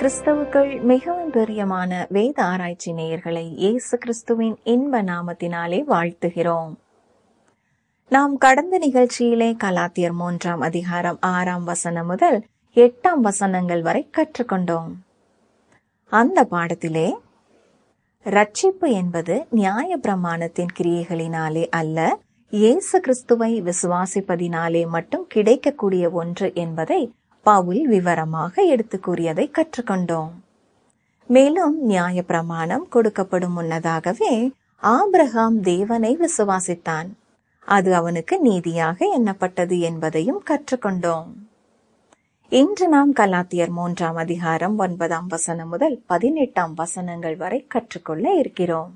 கிறிஸ்துவுக்குள் மிகவும் பிரியமான வேத ஆராய்ச்சி நேயர்களை இயேசு கிறிஸ்துவின் இன்ப நாமத்தினாலே வாழ்த்துகிறோம். நாம் கடந்த நிகழ்ச்சியிலே கலாத்தியர் 3 அதிகாரம் 6 முதல் 8 வரை கற்றுக்கொண்டோம். அந்த பாடத்திலே ரட்சிப்பு என்பது நியாய பிரமாணத்தின் கிரியைகளினாலே அல்ல, இயேசு கிறிஸ்துவை விசுவாசிப்பதினாலே மட்டும் கிடைக்கக்கூடிய ஒன்று என்பதை பவுல் விவரமாக எடுத்து கூறியதை கற்றுக்கொண்டோம். மேலும் நியாய பிரமாணம் கொடுக்கப்படும் முன்னதாகவே ஆபிரகாம் தேவனை விசுவாசித்தான், அது அவனுக்கு நீதியாக எண்ணப்பட்டது என்பதையும் கற்றுக்கொண்டோம். இன்று நாம் கலாத்தியர் 3 அதிகாரம் 9 முதல் 18 வரை கற்றுக்கொள்ள இருக்கிறோம்.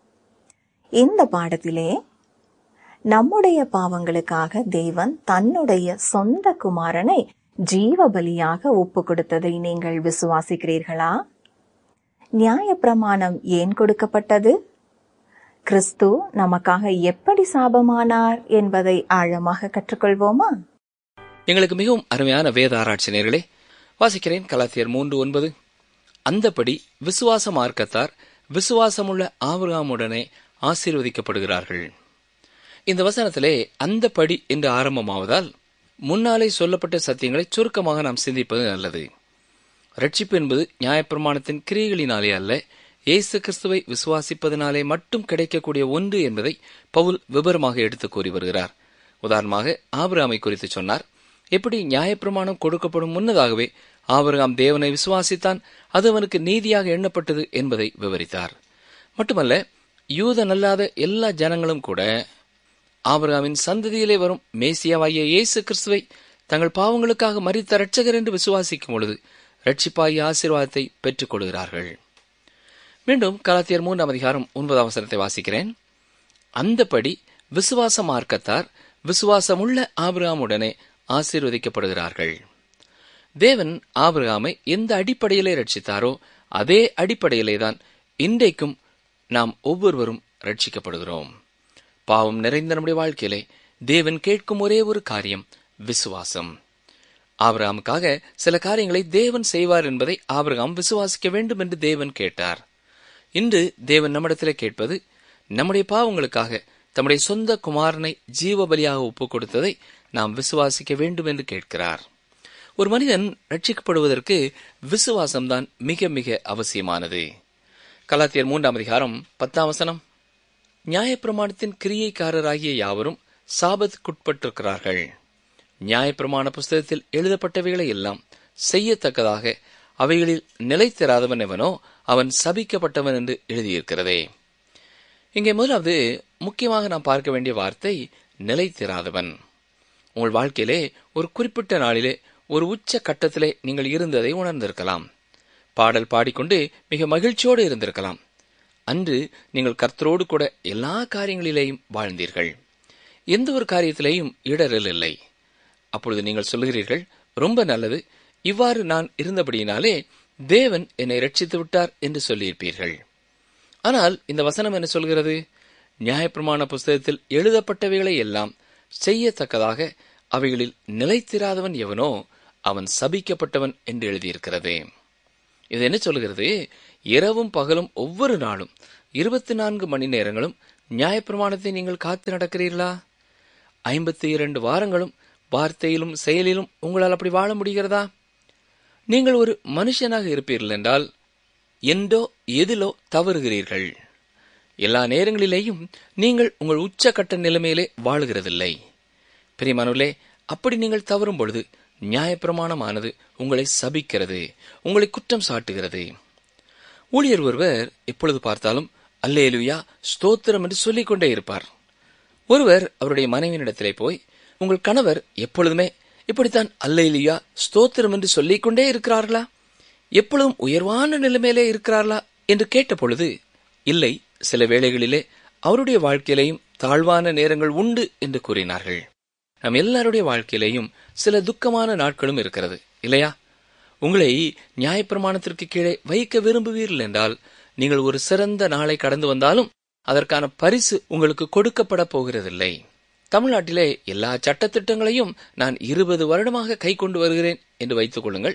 இந்த பாடத்திலே நம்முடைய பாவங்களுக்காக தேவன் தன்னுடைய சொந்த குமாரனை ஜீவ பலியாக ஒப்பு கொடுத்ததை நீங்கள் விசுவாசிக்கிறீர்களா? நியாய பிரமாணம் ஏன் கொடுக்கப்பட்டது? கிறிஸ்து நமக்காக எப்படி சாபமானார் என்பதை ஆழமாக கற்றுக்கொள்வோமா? எங்களுக்கு மிகவும் அருமையான வேத ஆராய்ச்சி நேயர்களே, வாசிக்கிறேன். கலாத்தியர் 3:9. அந்தபடி விசுவாச மார்க்கத்தார் விசுவாசமுள்ள ஆபிரகாமுடனே ஆசீர்வதிக்கப்படுகிறார்கள். இந்த வசனத்திலே அந்தபடி என்று ஆரம்பமாவதால் முன்னாலே சொல்லப்பட்ட சத்தியங்களை சுருக்கமாக நாம் சிந்திப்பது நல்லது. ரட்சிப்பு என்பது நியாயப்பிரமாணத்தின் கிரியைகளினாலே அல்ல, இயேசு கிறிஸ்துவை விசுவாசிப்பதனாலே மட்டும் கிடைக்கக்கூடிய ஒன்று என்பதை பவுல் விபரமாக எடுத்து கூறி வருகிறார். உதாரணமாக ஆபிரகாமை குறித்து சொன்னார். எப்படி நியாயப்பிரமாணம் கொடுக்கப்படும் முன்னதாகவே ஆபிரகாம் தேவனை விசுவாசித்தான், அது அவனுக்கு நீதியாக எண்ணப்பட்டது என்பதை விவரித்தார். மட்டுமல்ல, யூதனல்லாத எல்லா ஜனங்களும் கூட ஆபிரகாமின் சந்ததியிலே வரும் மேசியாவாகிய இயேசு கிறிஸ்துவை தங்கள் பாவங்களுக்காக மரித்த இரட்சகர் என்று விசுவாசிக்கும் பொழுது இரட்சிப்பாகிய ஆசீர்வாதத்தை பெற்றுக் கொள்கிறார்கள். மீண்டும் கலாத்தியர் 3 அதிகாரம் 9 வாசிக்கிறேன். அந்தபடி விசுவாச மார்க்கத்தார் விசுவாசமுள்ள ஆபிரகாமுடனே ஆசீர்வதிக்கப்படுகிறார்கள். தேவன் ஆபிரகாமை எந்த அடிப்படையிலே ரட்சித்தாரோ அதே அடிப்படையிலேதான் இன்றைக்கும் நாம் ஒவ்வொருவரும் ரட்சிக்கப்படுகிறோம். பாவம் நிறைந்த நம்முடைய வாழ்க்கையிலே தேவன் கேட்கும் ஒரே ஒரு காரியம் விசுவாசம். ஆபிரகாமுக்காக சில காரியங்களை தேவன் செய்வார் என்பதை ஆபிரகாம் விசுவாசிக்க வேண்டும் என்று தேவன் கேட்டார். இன்று தேவன் நம்மிடத்திலே கேட்பது, நம்முடைய பாவங்களுக்காக தம்முடைய சொந்த குமாரனை ஜீவ பலியாக ஒப்புக் கொடுத்ததை நாம் விசுவாசிக்க வேண்டும் என்று கேட்கிறார். ஒரு மனிதன் ரட்சிக்கப்படுவதற்கு விசுவாசம்தான் மிக மிக அவசியமானது. கலாத்தியர் 3 அதிகாரம் 10 நியாயப்பிரமாணத்தின் கிரியைக்காரராகிய யாவரும் சாபத்துக்குட்பட்டிருக்கிறார்கள். நியாயப்பிரமாண புஸ்தகத்தில் எழுதப்பட்டவைகளை எல்லாம் செய்யத்தக்கதாக அவைகளில் நிலைத்திராதவன் எவனோ அவன் சபிக்கப்பட்டவன் என்று எழுதியிருக்கிறதே. இங்கே முதலாவது முக்கியமாக நாம் பார்க்க வேண்டிய வார்த்தை நிலைத்திராதவன். உங்கள் வாழ்க்கையிலே ஒரு குறிப்பிட்ட நாளிலே ஒரு உச்ச கட்டத்திலே நீங்கள் இருந்ததை உணர்ந்திருக்கலாம். பாடல் பாடிக்கொண்டு மிக மகிழ்ச்சியோடு இருந்திருக்கலாம். அன்று நீங்கள் கர்த்தரோடு கூட எல்லா காரியங்களிலேயும் வாழ்ந்தீர்கள். எந்த ஒரு காரியத்திலேயும் இடரல் இல்லை. அப்பொழுது நீங்கள் சொல்கிறீர்கள், ரொம்ப நல்லது, இவ்வாறு நான் இருந்தபடியினாலே தேவன் என்னை ரட்சித்து விட்டார் என்று சொல்லியிருப்பீர்கள். ஆனால் இந்த வசனம் என்ன சொல்கிறது? நியாயப்பிரமாண புஸ்தகத்தில் எழுதப்பட்டவைகளை எல்லாம் செய்யத்தக்கதாக அவைகளில் நிலைத்திராதவன் எவனோ அவன் சபிக்கப்பட்டவன் என்று எழுதியிருக்கிறது. இது என்ன சொல்கிறது? இரவும் பகலும் ஒவ்வொரு நாளும் 24 மணி நேரங்களும் நியாயப்பிரமாணத்தை நீங்கள் காத்து நடக்கிறீர்களா? 52 வாரங்களும் வார்த்தையிலும் செயலிலும் உங்களால் அப்படி வாழ முடிகிறதா? நீங்கள் ஒரு மனுஷனாக இருப்பீர்கள் என்றால் எந்தோ எதிலோ தவறுகிறீர்கள். எல்லா நேரங்களிலேயும் நீங்கள் உங்கள் உச்சக்கட்ட நிலைமையிலே வாழுகிறதில்லை. பிரியமானவர்களே, அப்படி நீங்கள் தவறும் பொழுது நியாயப்பிரமாணமானது உங்களை சபிக்கிறது, உங்களை குற்றம் சாட்டுகிறது. ஊழியர் ஒருவர் எப்பொழுது பார்த்தாலும் அல்லேலூயா ஸ்தோத்திரம் என்று சொல்லிக் கொண்டே இருப்பார். ஒருவர் அவருடைய மனைவியினிடத்திலே போய், உங்கள் கணவர் எப்பொழுதுமே இப்படித்தான் அல்லேலூயா ஸ்தோத்திரம் என்று சொல்லிக் கொண்டே இருக்கிறார்களா? எப்பொழுதும் உயர்வான நிலைமையிலே இருக்கிறார்களா என்று கேட்ட பொழுது, இல்லை, சில வேளைகளிலே அவருடைய வாழ்க்கையிலேயும் தாழ்வான நேரங்கள் உண்டு என்று கூறினார்கள். நம் எல்லாருடைய வாழ்க்கையிலேயும் சில துக்கமான நாட்களும் இருக்கிறது, இல்லையா? உங்களை நியாயப்பிரமாணத்திற்கு கீழே வைக்க விரும்புவீர்கள் என்றால் நீங்கள் ஒரு சிறந்த நாளை கடந்து வந்தாலும் அதற்கான பரிசு உங்களுக்கு கொடுக்கப்பட போகிறதில்லை. தமிழ்நாட்டிலே எல்லா சட்டத்திட்டங்களையும் நான் 20 வருடமாக கை கொண்டு வருகிறேன் என்று வைத்துக் கொள்ளுங்கள்.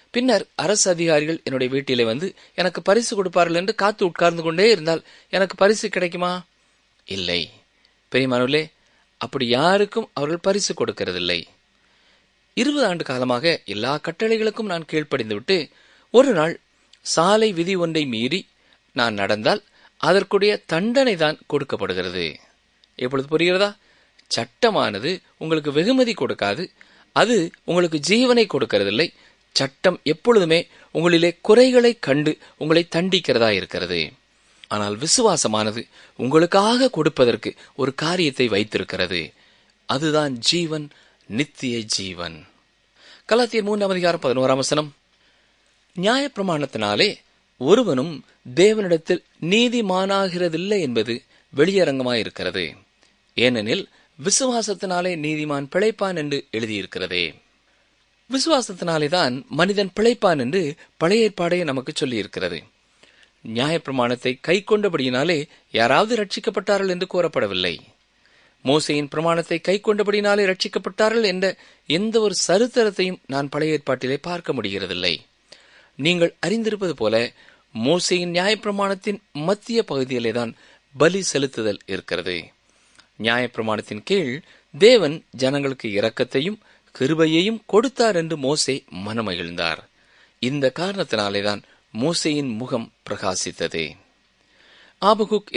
பின்னர் அரசு அதிகாரிகள் என்னுடைய வீட்டிலே வந்து எனக்கு பரிசு கொடுப்பார்கள் என்று காத்து உட்கார்ந்து கொண்டே இருந்தால் எனக்கு பரிசு கிடைக்குமா? இல்லை. பெரியமானவர்களே, அப்படி யாருக்கும் அவர்கள் பரிசு கொடுக்கிறதில்லை. 20 ஆண்டு காலமாக எல்லா கட்டளைகளுக்கும் நான் கீழ்ப்படிந்துவிட்டு ஒரு நாள் சாலை விதி ஒன்றை மீறி நான் நடந்தால் அதற்குரிய தண்டனை தான் கொடுக்கப்படுகிறது. எப்பொழுது புரிகிறதா? சட்டமானது உங்களுக்கு வெகுமதி கொடுக்காது, அது உங்களுக்கு ஜீவனை கொடுக்கிறதில்லை. சட்டம் எப்பொழுதுமே உங்களிலே குறைகளை கண்டு உங்களை தண்டிக்கிறதா இருக்கிறது. ஆனால் விசுவாசமானது உங்களுக்காக கொடுப்பதற்கு ஒரு காரியத்தை வைத்திருக்கிறது. அதுதான் ஜீவன், நித்திய ஜீவன். கலாத்தியர் 3:11 நியாயப்பிரமாணத்தினாலே ஒருவனும் தேவனிடத்தில் நீதிமானாகிறதில்லை என்பது வெளியரங்கமாயிருக்கிறது. ஏனெனில் விசுவாசத்தினாலே நீதிமான் பிழைப்பான் என்று எழுதியிருக்கிறதே. விசுவாசத்தினாலேதான் மனிதன் பிழைப்பான் என்று பழைய ஏற்பாடே நமக்கு சொல்லியிருக்கிறது. நியாயப்பிரமாணத்தை கை கொண்டபடியினாலே யாராவது ரட்சிக்கப்பட்டார்கள் என்று கூறப்படவில்லை. மோசேயின் பிரமாணத்தை கை கொண்டபடினாலே ரட்சிக்கப்பட்டார்கள் என்ற எந்த ஒரு சரித்திரத்தையும் நான் பழைய ஏற்பாட்டிலே பார்க்க முடிகிறதில்லை. நீங்கள் அறிந்திருப்பது போல மோசேயின் நியாயப்பிரமாணத்தின் மத்திய பகுதியிலேதான் பலி செலுத்துதல் இருக்கிறது. நியாயப்பிரமாணத்தின் கீழ் தேவன் ஜனங்களுக்கு இரக்கத்தையும் கிருபையையும் கொடுத்தார் என்று மோசே மனமகிழ்ந்தார். இந்த காரணத்தினாலேதான் மோசேயின் முகம் பிரகாசித்தது. ஆபகுக்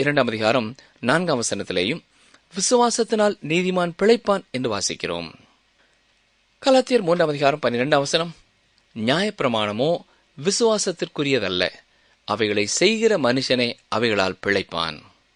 2:4 விசுவாசத்தினால் நீதிமான் பிழைப்பான் என்று வாசிக்கிறோம். கலாத்தியர் 3:12 நியாயப்பிரமாணமோ விசுவாசத்திற்குரியதல்ல, அவைகளை செய்கிற மனுஷனே அவைகளால் பிழைப்பான்.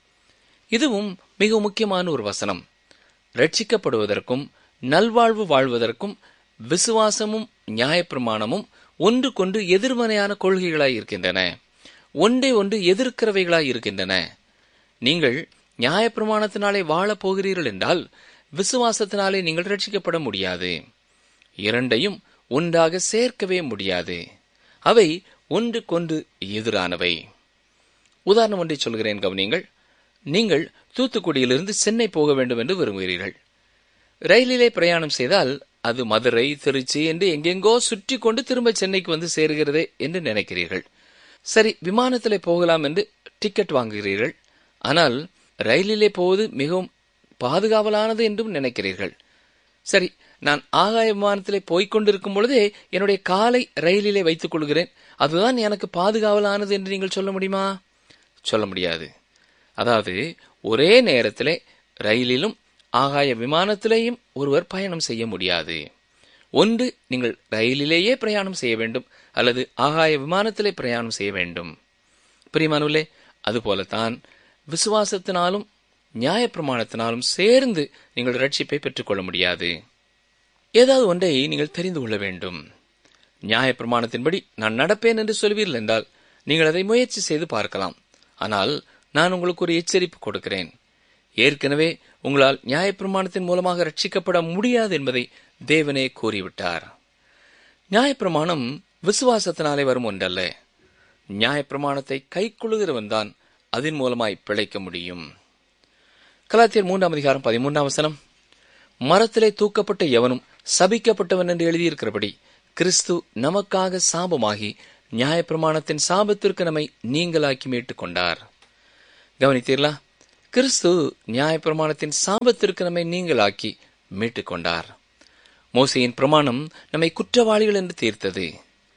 இதுவும் மிக முக்கியமான ஒரு வசனம். ரட்சிக்கப்படுவதற்கும் நல்வாழ்வு வாழ்வதற்கும் விசுவாசமும் நியாயப்பிரமாணமும் ஒன்றுக்கொன்று எதிர்மறையான கொள்கைகளாய் இருக்கின்றன. ஒன்றை ஒன்று எதிர்க்கிறவைகளாய் இருக்கின்றன. நீங்கள் நியாயப்பிரமாணத்தினாலே வாழப் போகிறீர்கள் என்றால் விசுவாசத்தினாலே நீங்கள் ரட்சிக்கப்பட முடியாது. இரண்டையும் ஒன்றாக சேர்க்கவே முடியாது. அவை ஒன்றுக்கொன்று எதிரானவை. உதாரணம் ஒன்றை சொல்கிறேன், கவனியுங்கள். நீங்கள் தூத்துக்குடியிலிருந்து சென்னை போக வேண்டும் என்று விரும்புகிறீர்கள். ரயிலிலே பிரயாணம் செய்தால் அது மதுரை, திருச்சி என்று எங்கெங்கோ சுற்றி கொண்டு திரும்ப சென்னைக்கு வந்து சேருகிறதே என்று நினைக்கிறீர்கள். சரி, விமானத்திலே போகலாம் என்று டிக்கெட் வாங்குகிறீர்கள். ஆனால் ரயிலிலே போவது மிகவும் பாதுகாவலானது என்றும் நினைக்கிறீர்கள். சரி, நான் ஆகாய விமானத்திலே போய்கொண்டிருக்கும் பொழுதே என்னுடைய காலை ரயிலிலே வைத்துக் கொள்கிறேன், அதுதான் எனக்கு பாதுகாவலானது என்று நீங்கள் சொல்ல முடியுமா? சொல்ல முடியாது. அதாவது ஒரே நேரத்திலே ரயிலிலும் ஆகாய விமானத்திலேயும் ஒருவர் பயணம் செய்ய முடியாது. ஒன்று நீங்கள் ரயிலிலேயே பிரயாணம் செய்ய வேண்டும், அல்லது ஆகாய விமானத்திலே பிரயாணம் செய்ய வேண்டும். பிரியமானவர்களே, அதுபோலத்தான் விசுவாசத்தினாலும் நியாயப்பிரமாணத்தினாலும் சேர்ந்து நீங்கள் ரட்சிப்பை பெற்றுக்கொள்ள முடியாது. ஏதாவது ஒன்றை நீங்கள் தெரிந்து கொள்ள வேண்டும். நியாயப்பிரமாணத்தின்படி நான் நடப்பேன் என்று சொல்வீர்கள் என்றால் நீங்கள் அதை முயற்சி செய்து பார்க்கலாம். ஆனால் நான் உங்களுக்கு ஒரு எச்சரிப்பு கொடுக்கிறேன். ஏற்கனவே உங்களால் நியாயப்பிரமாணத்தின் மூலமாக ரட்சிக்கப்பட முடியாது என்பதை தேவனே கூறிவிட்டார். நியாயப்பிரமாணம் விசுவாசத்தினாலே வரும் ஒன்றல்ல. நியாயப்பிரமாணத்தை கைக்கொள்ளுகிறவன் தான் அதன் மூலமாய் பிழைக்க முடியும். கலாத்தியர் 3:13 மரத்திலே தூக்கப்பட்ட எவனும் சபிக்கப்பட்டவன் என்று எழுதியிருக்கிறபடி கிறிஸ்து நமக்காக சாபமாகி நியாயப்பிரமாணத்தின் சாபத்திற்கு நம்மை நீங்களாக்கி மீட்டுக் கொண்டார். கவனித்தீர்களா? கிறிஸ்து நியாயப்பிரமாணத்தின் சாபத்திற்கு நம்மை நீங்களாக்கி மீட்டுக் கொண்டார். மோசேயின் பிரமாணம் நம்மை குற்றவாளிகள் என்று தீர்த்தது.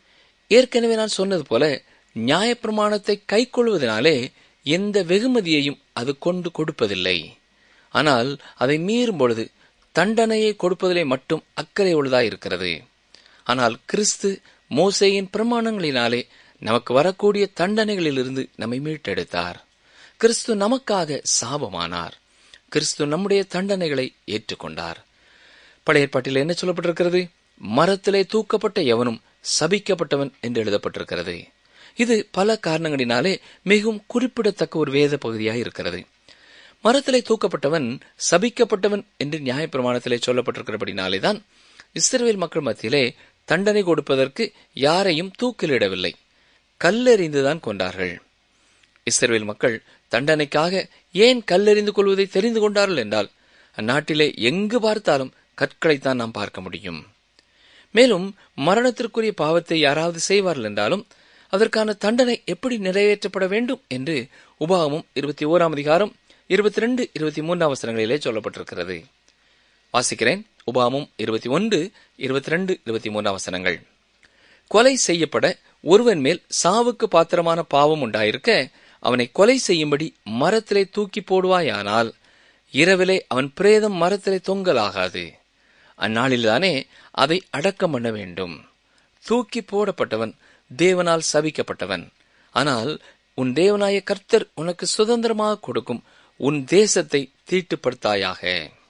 ஏற்கனவே நான் சொன்னது போல நியாயப்பிரமாணத்தை கைக்கொள்வதனாலே எந்த வெகுமதியையும் அது கொண்டு கொடுப்பதில்லை. ஆனால் அதை மீறும் பொழுது தண்டனையை கொடுப்பதிலே மட்டும் அக்கறை உள்ளதாயிருக்கிறது. ஆனால் கிறிஸ்து மோசேயின் பிரமாணங்களினாலே நமக்கு வரக்கூடிய தண்டனைகளிலிருந்து நம்மை மீட்டெடுத்தார். கிறிஸ்து நமக்காக சாபமானார். கிறிஸ்து நம்முடைய தண்டனைகளை ஏற்றுக்கொண்டார். பழைய ஏற்பாட்டில் என்ன சொல்லப்பட்டிருக்கிறது? மரத்திலே தூக்கப்பட்ட எவனும் சபிக்கப்பட்டவன் என்று எழுதப்பட்டிருக்கிறது. இது பல காரணங்களினாலே மிகவும் குறிப்பிடத்தக்க ஒரு வேத பகுதியாக இருக்கிறது. மரத்திலே தூக்கப்பட்டவன் சபிக்கப்பட்டவன் என்று நியாயப்பிரமாணத்திலே சொல்லப்பட்டிருக்கிறபடினாலேதான் இஸ்ரவேல் மக்கள் மத்தியிலே தண்டனை கொடுப்பதற்கு யாரையும் தூக்கிலிடவில்லை, கல்லெறிந்துதான் கொண்டார்கள். இஸ்ரவேல் மக்கள் தண்டனைக்காக ஏன் கல்லெறிந்து கொள்வதை தெரிந்து கொண்டார்கள் என்றால் அந்நாட்டிலே எங்கு பார்த்தாலும் கற்களைத்தான் நாம் பார்க்க முடியும். மேலும் மரணத்திற்குரிய பாவத்தை யாராவது செய்வார்கள் என்றாலும் அதற்கான தண்டனை எப்படி நிறைவேற்றப்பட வேண்டும் என்று உபாகமம் 21 அதிகாரம் 22, 23 வசனங்களிலே சொல்லப்பட்டிருக்கிறது. வாசிக்கிறேன். உபாகமம் 21, 22, 23 வசனங்கள். கொலை செய்யப்பட ஒருவன் மேல் சாவுக்கு பாத்திரமான பாவம் உண்டாயிருக்க அவனை கொலை செய்யும்படி மரத்திலே தூக்கி போடுவாயானால் இரவிலே அவன் பிரேதம் மரத்திலே தொங்கலாகாது. அந்நாளில்தானே அதை அடக்கம் பண்ண வேண்டும். தூக்கி போடப்பட்டவன் தேவனால் சபிக்கப்பட்டவன். ஆனால் உன் தேவனாய கர்த்தர் உனக்கு சுதந்திரமாக கொடுக்கும் உன் தேசத்தை தீட்டுப்படுத்தாயாக.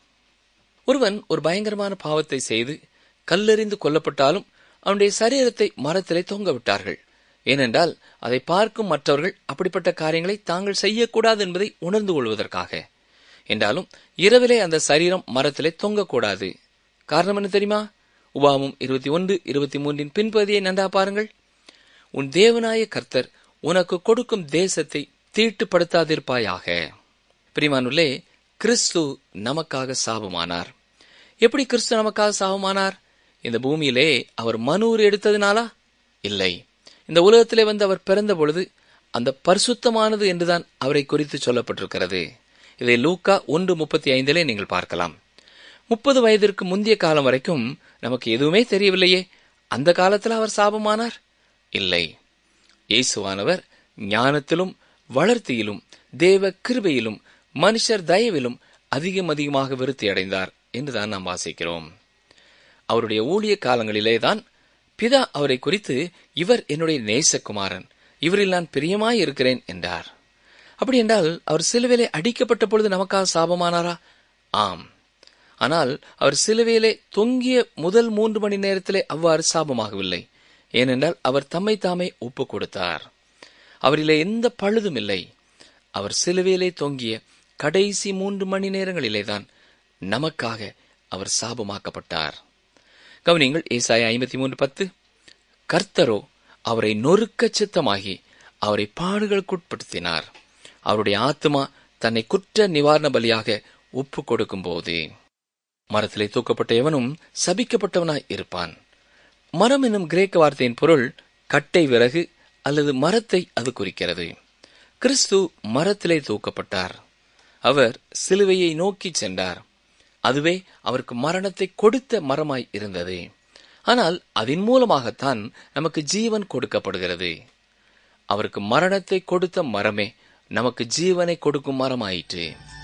ஒருவன் ஒரு பயங்கரமான பாவத்தை செய்து கல்லெறிந்து கொல்லப்பட்டாலும் அவனுடைய சரீரத்தை மரத்திலே தொங்க விட்டார்கள். ஏனென்றால் அதை பார்க்கும் மற்றவர்கள் அப்படிப்பட்ட காரியங்களை தாங்கள் செய்யக்கூடாது என்பதை உணர்ந்து கொள்வதற்காக. என்றாலும் இரவிலே அந்த சரீரம் மரத்திலே தொங்கக்கூடாது. காரணம் என்ன தெரியுமா? உபாகமம் 21, 23 பின்பகுதியை நன்றா பாருங்கள். உன் தேவனாய கர்த்தர் உனக்கு கொடுக்கும் தேசத்தை தீட்டுப்படுத்தாதிருப்பாயாக. பிரியமானவர்களே, கிறிஸ்து நமக்காக சாபமானார். எப்படி கிறிஸ்து நமக்காக சாபமானார்? இந்த பூமியிலே அவர் மனூர் எடுத்ததினாலா? இல்லை. இந்த உலகத்திலே வந்து அவர் பிறந்த பொழுது அந்த பரிசுத்தமானது என்றுதான் அவரை குறித்து சொல்லப்பட்டிருக்கிறது. இதை லூக்கா 1:35 நீங்கள் பார்க்கலாம். 30 வயதிற்கு முந்தைய காலம் வரைக்கும் நமக்கு எதுவுமே தெரியவில்லையே. அந்த காலத்தில் அவர் சாபமானார்? இல்லை. இயேசுவானவர் ஞானத்திலும் வளர்த்தியிலும் தேவ கிருபையிலும் மனுஷர் தயவிலும் அதிகமாக விருத்தி அடைந்தார் என்றுதான் நாம் வாசிக்கிறோம். அவருடைய ஊழிய காலங்களிலேதான் பிதா அவரை குறித்து இவர் என்னுடைய நேசகுமாரன், இவரில் நான் பிரியமாய் இருக்கிறேன் என்றார். அப்படி என்றால் அவர் சிலுவையிலே அடிக்கப்பட்ட பொழுது நமக்காக சாபமானாரா? ஆம். ஆனால் அவர் சிலுவையிலே தொங்கிய முதல் 3 மணி நேரத்திலே அவ்வாறு சாபமாகவில்லை. ஏனென்றால் அவர் தம்மை தாமே ஒப்பு கொடுத்தார். அவரிலே எந்த பழுதும் இல்லை. அவர் சிலுவையிலே தொங்கிய கடைசி 3 மணி நேரங்களிலேதான் நமக்காக அவர் சாபமாக்கப்பட்டார். கவனிங்கள், ஏசாயா 53:10. கர்த்தரோ அவரை நொறுக்க சித்தமாகி அவரை பாடுகளுக்குட்படுத்தினார். அவருடைய ஆத்மா தன்னை குற்ற நிவாரண பலியாக ஒப்பு கொடுக்கும் போது. மரத்திலே தூக்கப்பட்ட எவனும் சபிக்கப்பட்டவனாய் இருப்பான். மரம் என்னும் கிரேக்க வார்த்தையின் பொருள் கட்டை விறகு அல்லது மரத்தை அது குறிக்கிறது. கிறிஸ்து மரத்திலே தூக்கப்பட்டார். அவர் சிலுவையை நோக்கி சென்றார். அதுவே அவருக்கு மரணத்தை கொடுத்த மரமாய் இருந்தது. ஆனால் அதன் மூலமாகத்தான் நமக்கு ஜீவன் கொடுக்கப்படுகிறது. அவருக்கு மரணத்தை கொடுத்த மரமே நமக்கு ஜீவனை கொடுக்கும் மரமாயிற்று.